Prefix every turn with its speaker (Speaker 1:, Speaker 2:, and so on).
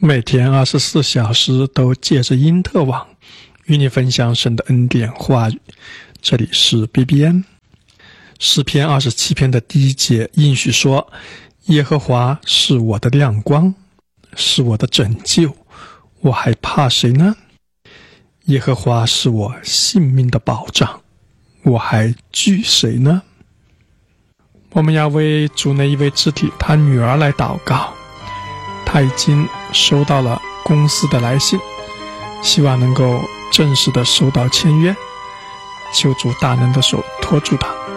Speaker 1: 每天24小时都借着因特网与你分享神的恩典话语。这里是 BBN。 诗篇27篇的第1节应许说，耶和华是我的亮光，是我的拯救，我还怕谁呢？耶和华是我性命的保障，我还惧谁呢？我们要为主内一位肢体他女儿来祷告，他已经收到了公司的来信，希望能够正式的收到签约，求主大能的手托住他。